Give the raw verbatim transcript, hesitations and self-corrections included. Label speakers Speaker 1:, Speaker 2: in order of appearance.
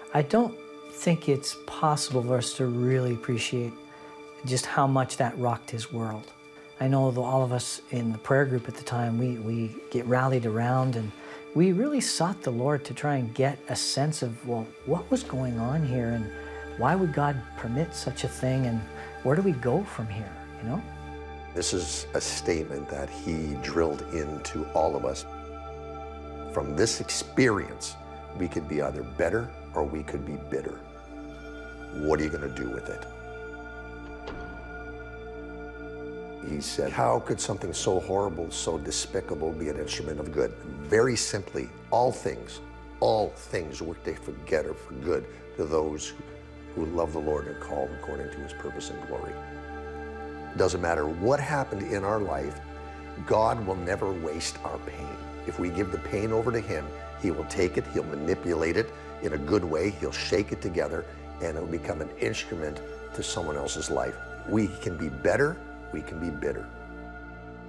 Speaker 1: I don't think it's possible for us to really appreciate just how much that rocked his world. I know that all of us in the prayer group at the time, we, we get rallied around, and we really sought the Lord to try and get a sense of, well, what was going on here, and why would God permit such a thing, and where do we go from here, you know?
Speaker 2: This is a statement that he drilled into all of us. From this experience, we could be either better or we could be bitter. What are you going to do with it? He said, how could something so horrible, so despicable be an instrument of good? Very simply, all things, all things work together for good to those who love the Lord and called according to his purpose and glory. Doesn't matter what happened in our life, God will never waste our pain. If we give the pain over to him, he will take it, he'll manipulate it in a good way, he'll shake it together, and it'll become an instrument to someone else's life. We can be better, we can be bitter.